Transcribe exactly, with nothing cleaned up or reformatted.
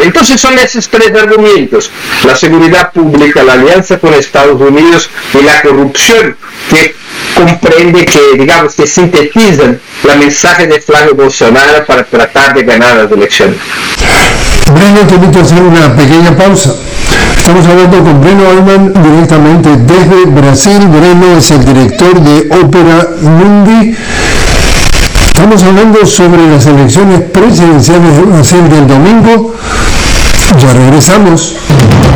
Entonces son esos tres argumentos: la seguridad pública, la alianza con Estados Unidos y la corrupción, que comprende que, digamos, que sintetizan la mensaje de Flávio Bolsonaro para tratar de ganar las elecciones. Breno, te invito a hacer una pequeña pausa. Estamos hablando con Breno Altman directamente desde Brasil. Breno es el director de Opera Mundi. Estamos hablando sobre las elecciones presidenciales de Brasil del domingo. Ya regresamos.